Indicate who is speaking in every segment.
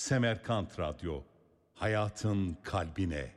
Speaker 1: Semerkant Radyo, hayatın kalbine.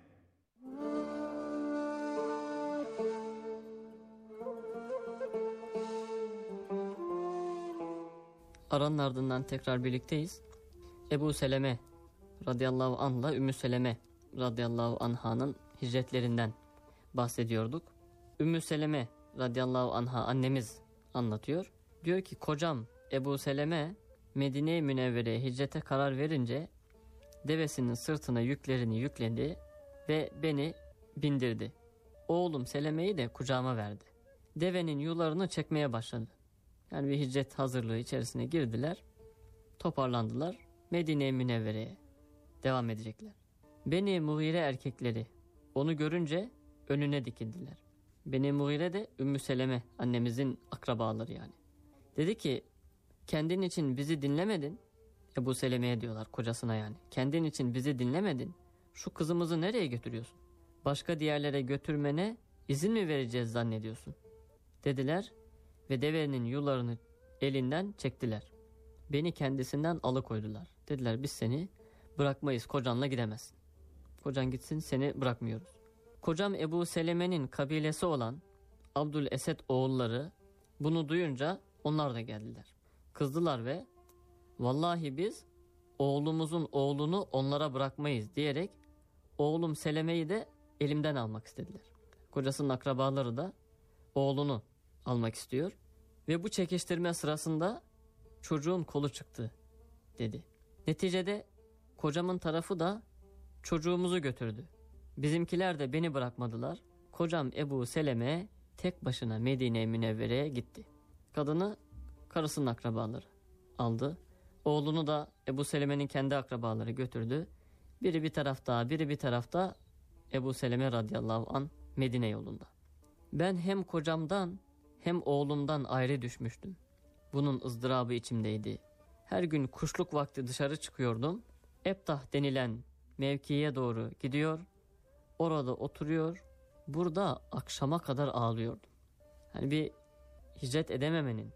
Speaker 2: Aranın ardından tekrar birlikteyiz. Ebu Seleme radıyallahu anh'la Ümmü Seleme radıyallahu anh'ın hicretlerinden bahsediyorduk. Ümmü Seleme radıyallahu anh'a annemiz anlatıyor. Diyor ki kocam Ebu Seleme Medine-i Münevvere'ye hicrete karar verince devesinin sırtına yüklerini yükledi ve beni bindirdi. Oğlum Seleme'yi de kucağıma verdi. Devenin yularını çekmeye başladı. Yani bir hicret hazırlığı içerisine girdiler. Toparlandılar. Medine-i Münevvere'ye devam edecekler. Beni Mughire erkekleri onu görünce önüne dikildiler. Beni Mughire de Ümmü Seleme annemizin akrabaları yani. Dedi ki kendin için bizi dinlemedin. Ebu Seleme'ye diyorlar kocasına yani. Kendin için bizi dinlemedin. Şu kızımızı nereye götürüyorsun? Başka diğerlere götürmene izin mi vereceğiz zannediyorsun? Dediler ve devenin yularını elinden çektiler. Beni kendisinden alıkoydular. Dediler biz seni bırakmayız, kocanla gidemezsin. Kocan gitsin, seni bırakmıyoruz. Kocam Ebu Seleme'nin kabilesi olan Abdülesed oğulları bunu duyunca onlar da geldiler. Kızdılar ve vallahi biz oğlumuzun oğlunu onlara bırakmayız diyerek oğlum Seleme'yi de elimden almak istediler. Kocasının akrabaları da oğlunu almak istiyor ve bu çekiştirme sırasında çocuğun kolu çıktı dedi. Neticede kocamın tarafı da çocuğumuzu götürdü. Bizimkiler de beni bırakmadılar. Kocam Ebu Seleme tek başına Medine-i Münevvere'ye gitti. Kadını karısının akrabaları aldı. Oğlunu da Ebu Seleme'nin kendi akrabaları götürdü. Biri bir tarafta, biri bir tarafta Ebu Seleme radıyallahu anh Medine yolunda. Ben hem kocamdan hem oğlumdan ayrı düşmüştüm. Bunun ızdırabı içimdeydi. Her gün kuşluk vakti dışarı çıkıyordum. Ebtah denilen mevkiye doğru gidiyor. Orada oturuyor. Burada akşama kadar ağlıyordum. Hani bir hicret edememenin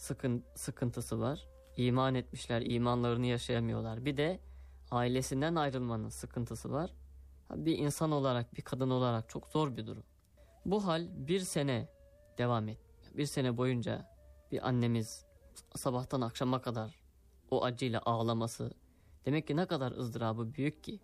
Speaker 2: sıkıntısı var. İman etmişler, imanlarını yaşayamıyorlar. Bir de ailesinden ayrılmanın sıkıntısı var. Bir insan olarak, bir kadın olarak çok zor bir durum. Bu hal bir sene devam etti. Bir sene boyunca bir annemiz sabahtan akşama kadar o acıyla ağlaması, demek ki ne kadar ızdırabı büyük ki.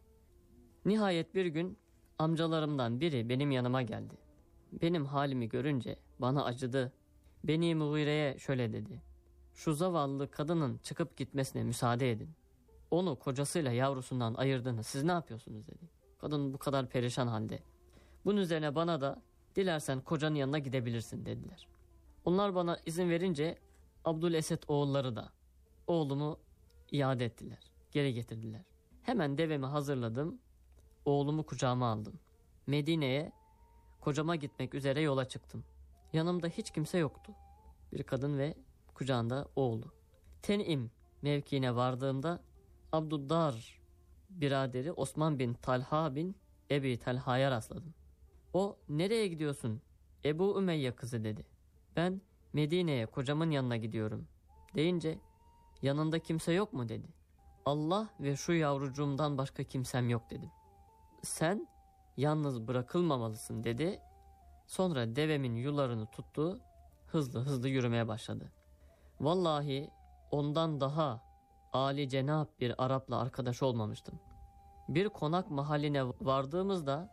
Speaker 2: Nihayet bir gün amcalarımdan biri benim yanıma geldi. Benim halimi görünce bana acıdı. Beni Mughire'ye şöyle dedi. Şu zavallı kadının çıkıp gitmesine müsaade edin. Onu kocasıyla yavrusundan ayırdığını siz ne yapıyorsunuz dedi. Kadın bu kadar perişan halde. Bunun üzerine bana da dilersen kocanın yanına gidebilirsin dediler. Onlar bana izin verince Abdülesed oğulları da oğlumu iade ettiler. Geri getirdiler. Hemen devemi hazırladım. Oğlumu kucağıma aldım. Medine'ye kocama gitmek üzere yola çıktım. Yanımda hiç kimse yoktu. Bir kadın ve kucağında oğlu. Ten'im mevkiine vardığımda Abduddar biraderi Osman bin Talha bin Ebi Talha'ya rastladım. O nereye gidiyorsun? Ebu Ümeyye kızı dedi. Ben Medine'ye kocamın yanına gidiyorum deyince yanında kimse yok mu dedi. Allah ve şu yavrucuğumdan başka kimsem yok dedim. Sen yalnız bırakılmamalısın dedi. Sonra devemin yularını tuttu. Hızlı hızlı yürümeye başladı. Vallahi ondan daha âli cenab bir Arap'la arkadaş olmamıştım. Bir konak mahalline vardığımızda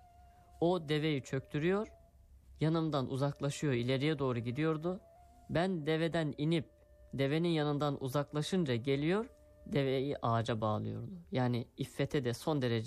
Speaker 2: o deveyi çöktürüyor, yanımdan uzaklaşıyor, ileriye doğru gidiyordu. Ben deveden inip devenin yanından uzaklaşınca geliyor, deveyi ağaca bağlıyordu. Yani iffete de son derece